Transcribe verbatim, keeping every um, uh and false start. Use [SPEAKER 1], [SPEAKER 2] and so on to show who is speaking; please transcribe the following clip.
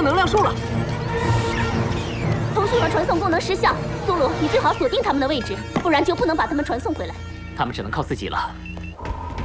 [SPEAKER 1] 个能量树了。
[SPEAKER 2] 通讯和传送功能失效，苏罗，你最好锁定他们的位置，不然就不能把他们传送回来。
[SPEAKER 1] 他们只能靠自己了。